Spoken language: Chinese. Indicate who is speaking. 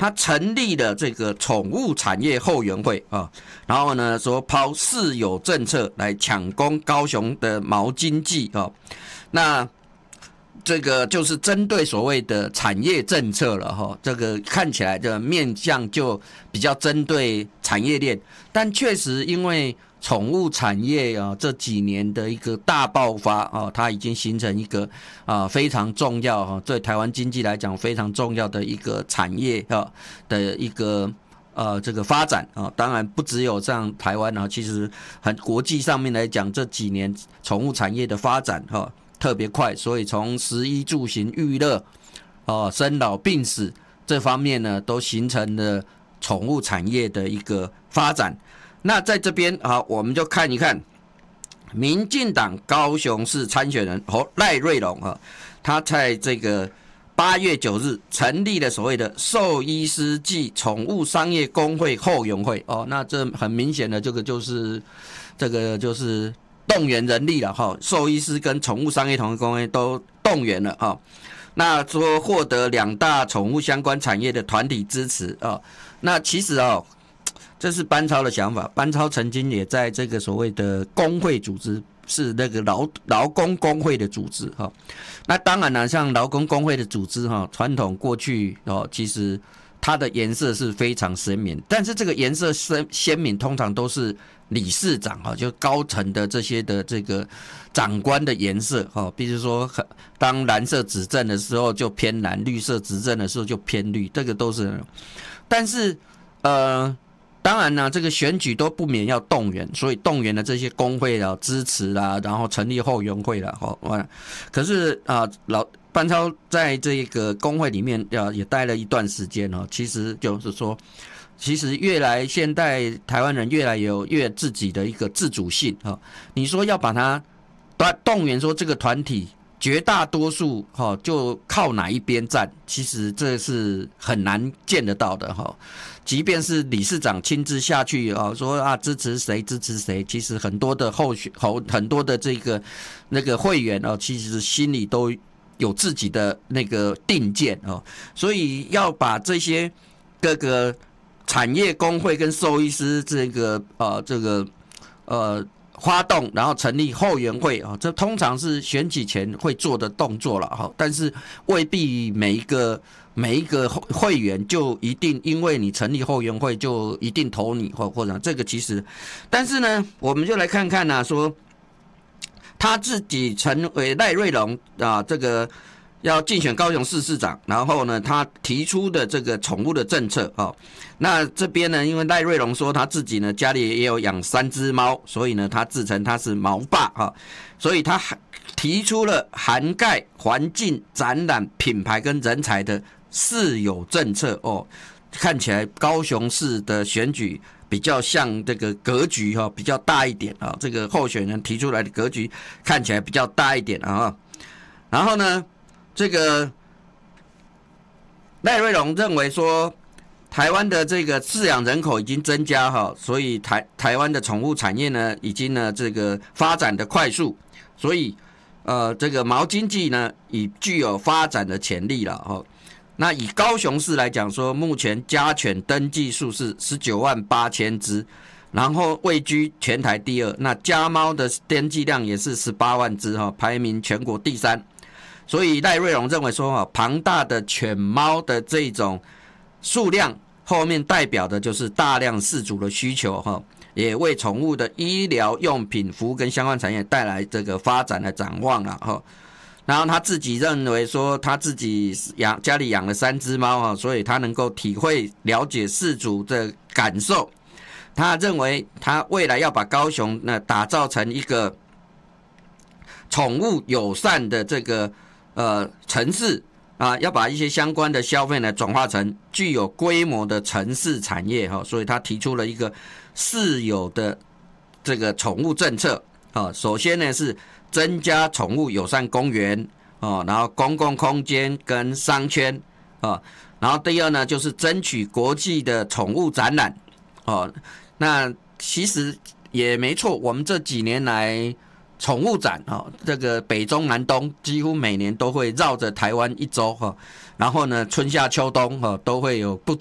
Speaker 1: 他成立了这个宠物产业后援会啊，然后呢说抛市有政策来抢攻高雄的毛经济啊，那这个就是针对所谓的产业政策了哈，这个看起来的面向就比较针对产业链，但确实因为宠物产业啊这几年的一个大爆发啊，它已经形成一个非常重要啊，对台湾经济来讲非常重要的一个产业啊的一个这个发展啊，当然不只有像台湾啊，其实国际上面来讲，这几年宠物产业的发展哈特别快，所以从食衣住行娱乐生老病死这方面呢，都形成了宠物产业的一个发展。那在这边我们就看一看民进党高雄市参选人赖瑞隆他在这个8月9日成立了所谓的兽医师暨宠物商业工会后援会那这很明显的这个就是动员人力了兽医师跟宠物商业同业工会都动员了那说获得2大宠物相关产业的团体支持那其实这是班超的想法，班超曾经也在这个所谓的工会组织，是那个劳工工会的组织那当然了，像劳工工会的组织传统过去其实它的颜色是非常鲜明，但是这个颜色鲜明通常都是理事长就高层的这些的这个长官的颜色比如说当蓝色执政的时候就偏蓝，绿色执政的时候就偏绿，这个都是。但是当然呢，这个选举都不免要动员，所以动员了这些工会支持啦，然后成立后援会啦可是班超在这个工会里面也待了一段时间其实就是说，其实现在台湾人越来越自己的一个自主性你说要把它动员说这个团体绝大多数就靠哪一边站，其实这是很难见得到的即便是理事长亲自下去说支持谁支持谁，其实很多的很多的这个那个会员其实心里都有自己的那个定见所以要把这些各个产业工会跟兽医师这个发动，然后成立后援会这通常是选举前会做的动作了但是未必每一个会员就一定因为你成立后援会就一定投你或者这个其实，但是呢，我们就来看看说他自己成为赖瑞隆这个要竞选高雄市市长，然后呢，他提出的这个宠物的政策那这边呢，因为赖瑞隆说他自己呢家里也有养3只猫，所以呢他自称他是毛爸所以他提出了涵盖环境、展览、品牌跟人才的市有政策看起来高雄市的选举比较像这个格局比较大一点这个候选人提出来的格局看起来比较大一点然后呢，这个赖瑞隆认为说，台湾的这个饲养人口已经增加所以台湾的宠物产业呢，已经呢这个发展的快速，所以这个毛经济呢已具有发展的潜力了那以高雄市来讲说，目前家犬登记数是198000只，然后位居全台第2，那家猫的登记量也是18万只排名全国第3。所以赖瑞隆认为说庞大的犬猫的这种数量后面代表的就是大量饲主的需求也为宠物的医疗用品服务跟相关产业带来这个发展的展望然后他自己认为说，他自己家里养了3只猫所以他能够体会了解饲主的感受。他认为他未来要把高雄打造成一个宠物友善的这个城市要把一些相关的消费呢转化成具有规模的城市产业所以他提出了一个市有的这个宠物政策首先呢是增加宠物友善公园然后公共空间跟商圈然后第二呢就是争取国际的宠物展览那其实也没错，我们这几年来宠物展这个北中南东几乎每年都会绕着台湾一周然后呢春夏秋冬都会有不